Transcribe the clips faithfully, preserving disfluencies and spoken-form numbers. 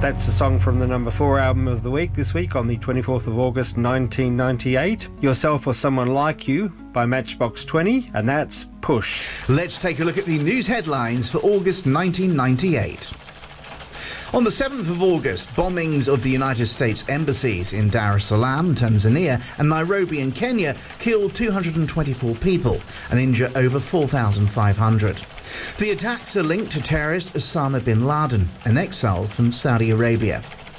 That's a song from the number four album of the week this week on the twenty-fourth of August nineteen ninety-eight. Yourself or Someone Like You by Matchbox twenty, and that's Push. Let's take a look at the news headlines for August nineteen ninety-eight. On the seventh of August, bombings of the United States embassies in Dar es Salaam, Tanzania, and Nairobi in Kenya killed two hundred twenty-four people and injure over four thousand five hundred. The attacks are linked to terrorist Osama bin Laden, an exile from Saudi Arabia.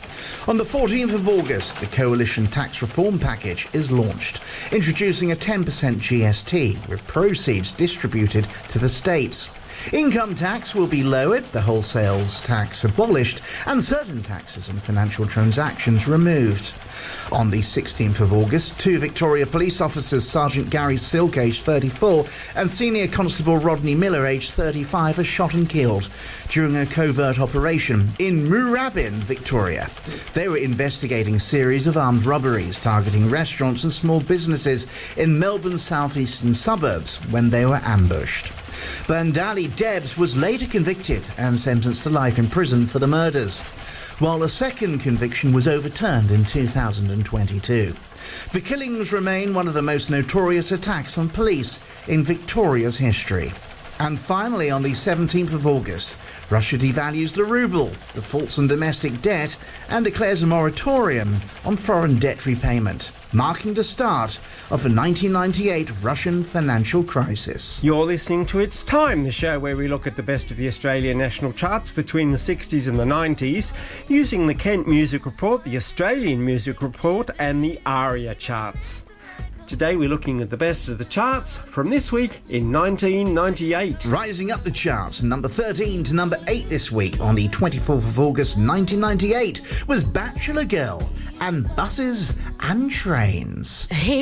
On the fourteenth of August, the Coalition Tax Reform Package is launched, introducing a ten percent G S T, with proceeds distributed to the states. Income tax will be lowered, the wholesales tax abolished, and certain taxes on financial transactions removed. On the sixteenth of August, two Victoria police officers, Sergeant Gary Silk, aged thirty-four, and Senior Constable Rodney Miller, aged thirty-five, are shot and killed during a covert operation in Moorabbin, Victoria. They were investigating a series of armed robberies targeting restaurants and small businesses in Melbourne's southeastern suburbs when they were ambushed. Bandali Debs was later convicted and sentenced to life in prison for the murders, while a second conviction was overturned in two thousand twenty-two. The killings remain one of the most notorious attacks on police in Victoria's history. And finally, on the seventeenth of August, Russia devalues the ruble, defaults on domestic debt, and declares a moratorium on foreign debt repayment, marking the start of the nineteen ninety-eight Russian financial crisis. You're listening to It's Time, the show where we look at the best of the Australian national charts between the sixties and the nineties, using the Kent Music Report, the Australian Music Report, and the ARIA charts. Today we're looking at the best of the charts from this week in nineteen ninety-eight. Rising up the charts, number thirteen to number eight this week on the twenty-fourth of August nineteen ninety-eight was Bachelor Girl and Buses and Trains. He